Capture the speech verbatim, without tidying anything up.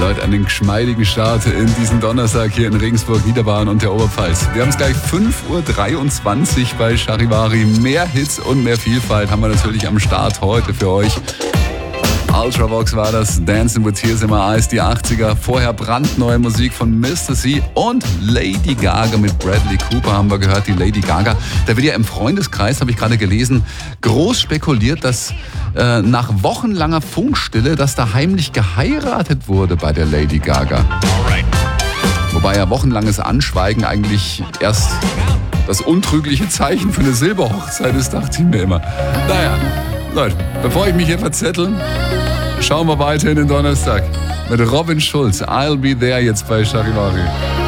Leute, einen geschmeidigen Start in diesen Donnerstag hier in Regensburg, Niederbayern und der Oberpfalz. Wir haben es gleich fünf Uhr dreiundzwanzig bei Charivari. Mehr Hits und mehr Vielfalt haben wir natürlich am Start heute für euch. Ultravox war das, Dancing with Tears in My Eyes, die achtziger. Vorher brandneue Musik von Mister C und Lady Gaga mit Bradley Cooper haben wir gehört. Die Lady Gaga, da wird ja im Freundeskreis, habe ich gerade gelesen, groß spekuliert, dass äh, nach wochenlanger Funkstille, dass da heimlich geheiratet wurde bei der Lady Gaga. Alright. Wobei ja wochenlanges Anschweigen eigentlich erst das untrügliche Zeichen für eine Silberhochzeit ist, dachte ich mir immer. Naja, Leute, bevor ich mich hier verzettel, schauen wir weiter in den Donnerstag mit Robin Schulz. I'll be there jetzt bei Charivari.